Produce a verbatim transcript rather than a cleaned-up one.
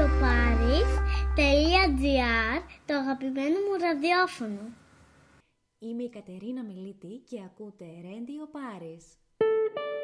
Radio Paris τελεία τζι άρ, το αγαπημένο μου ραδιόφωνο. Είμαι η Κατερίνα Μιλίτη και ακούτε Radio Paris.